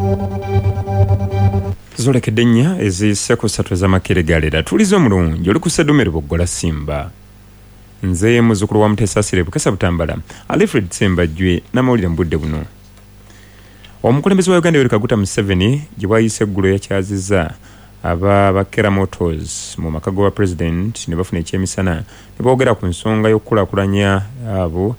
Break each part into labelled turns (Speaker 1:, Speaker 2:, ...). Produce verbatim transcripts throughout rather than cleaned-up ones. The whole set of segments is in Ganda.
Speaker 1: Zolekedde nnya eziyise ku ssatu ez'amakeregalera tulize omulungi oli ku Ssedumeri Boggola Simba. Nze muzzukulu wa Mutesa Asire Bukesa Butambala Alfred Sembajjwe n'amawulire mu budde buno. Omukulembeze wa Uganda Yoweri Kaguta Museveni gye bwayise eggulo yakyazizza aba bakera Motors mu maka g'obwa President ne bafuna ekyemisana ne boogera ku nsonga y'okukulaakulanya abo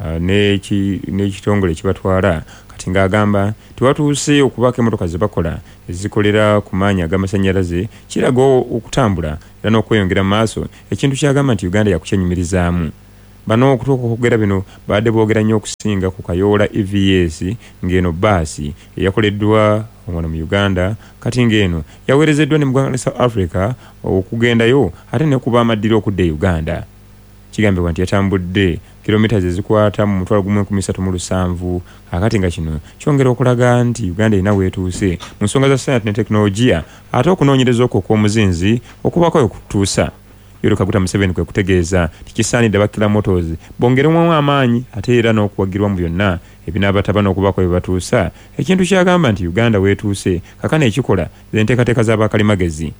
Speaker 1: n'ekitongole kibatwala kati ng'agamba tiwatuuse okubaka emmotoka ze bakola ezikolera ku maanyi ag'amasannyalaze kiraga okutambula era n'okweyongera mu maaso ekintu kyagamba nti Uganda yakukyenyumirizaamu. Bano okutuuka okwogera bino baadde boogera nnyo okusinga ku Kayoola E V S ng'eno baasi eyakoleddwa wano mu Uganda kati ng'eno yaweerezeddwa ne mu ggwanga South Africa okugendayo ate ne kuba amaddira okudda e Uganda. Kigambibwa nti yatambudde kilomita ezikwata mu mutwalo gumu enkumi ssatu mu lusanvu akati nga kino kyongera okulaga nti Uganda erina weetuuse mu nsonga za sayansi ne tekinologiya ate okunoonyereza okwo okw'omuzinzi okubako okutuusa. Yoweri Kaguta Museveni kwe kutegeeza tikisaanidde bakira Motors bongeremu amaanyi ate era n'okuwagirwa mu byonna ebinaabataba n'okubako bye batuusa ekintu kyagamba nti Uganda weetuuse kakana ekikola z'enteekateeka z'abakalimagezi.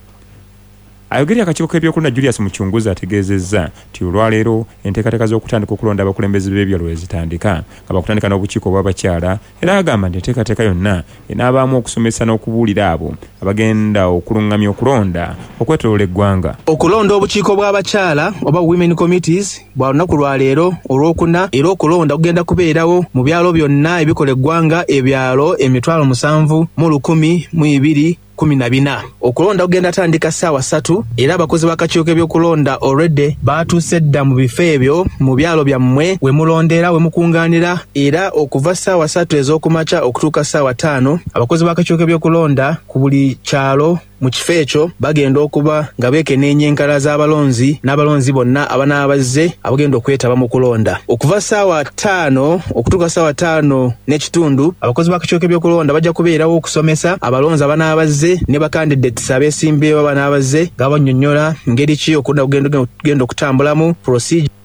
Speaker 1: Ayogerera akakiiko k'ebyokulonda Julius Muchunguzi ategeezezza nti olwaleero enteekateeka z'okutandika okulonda abakulembeze b'ebyalo ezitandika nga bakutandika n'obukiiko obw'abakyala era agamba nti enteekateeka yonna enaabaamu okusomesa n'okubuulira abo abagenda okuluŋŋamya okulonda okwetooloola eggwanga.
Speaker 2: Okulonda obukiiko bw'abakyala oba women committees bwa lunaku lwaleero olwokuna era okulonda kugenda kubeerawo mu byalo byonna ebikola eggwanga ebyalo emitwalo musanvu mu lukumi mu ibiri kumi na bina. Okulonda kugenda tandika ssaawa ssatu era abakozi b'akakiiko k'ebyokulonda already baatuuse dda mu bifo ebyo mu byalo byammwe we mulondera we mukungaanira era okuva ssaawa ssatu ez'okumakya okutuuka ssaawa ttaano abakozi b'akakiiko k'ebyokulonda ku buli kyalo mu kifo ekyo bagenda okuba nga beekenneenya enkala z'abalonzi n'abalonzi bonna abanaabazze abagenda okwetaba mu kulonda. Okuva ssaawa ttaano okutuuka ssaawa ttaano n'ekitundu abakozi b'akakiiko k'ebyokulonda bajja kubeerawo okusomesa abalonzi abanaabazze ne bakandidates abeesimbyewo abanaabazze nga bannyonnyola ngeri ki okulonda kugenda okutambulamu procedure